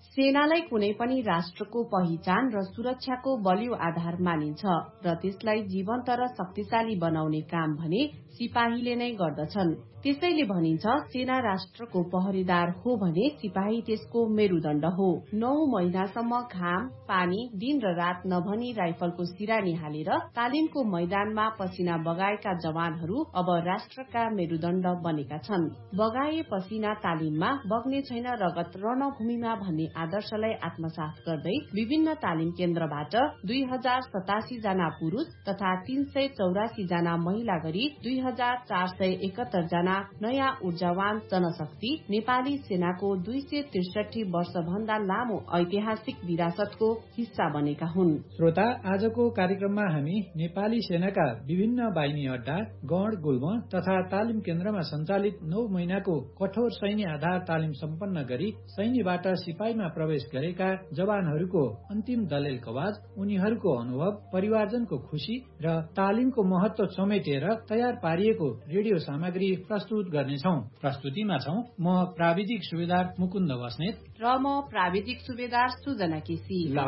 सेनालाई कुनै पनि राष्ट्रको पहिचान र सुरक्षाको बलियो आधार मानिन्छ र त्यसलाई जीवन्त र शक्तिशाली बनाउने काम भने सिपाहीले नै गर्दछन्। त्यसैले भनिन्छ सेना राष्ट्रको पहरेदार हो भने सिपाही त्यसको मेरुदण्ड हो। 9 महिनासम्म घाम, पानी, दिन र रात नभनी राइफलको सिरानी हालेर तालिमको मैदानमा पसिना बगाएका जवानहरू अब राष्ट्रका मेरुदण्ड बनेका छन्। बगाए पसिना तालिममा बग्ने छैन रगत रणभूमिमा भन्ने आदर्शलाई आत्मसात गर्दै विभिन्न तालिम केन्द्रबाट 2087 जना पुरुष तथा 384 जना महिला गरी 2471 जना नयाँ ऊर्जावान जनशक्ति नेपाली सेनाको 263 वर्ष भन्दा लामो ऐतिहासिक विरासतको हिस्सा बनेका हुन्। श्रोता, आजको कार्यक्रममा हामी नेपाली सेनाका विभिन्न बाहिनी अड्डा, गण गुल्म तथा तालिम केन्द्रमा सञ्चालित 9 महिनाको कठोर सैन्य आधार तालिम सम्पन्न गरी सैन्यबाट सिपाहीमा प्रवेश गरेका जवानहरूको अन्तिम दलेल कवाज, उनीहरूको अनुभव, परिवारजनको खुशी र तालिमको महत्व समेटेर तयार पारिएको रेडियो सामग्री प्रस्तुत गर्नेछौं। प्रस्तुतिमा छौं म प्राविधिक सुबेदार मुकुन्द बस्नेत र म प्राविधिक सुबेदार सुजना केसी।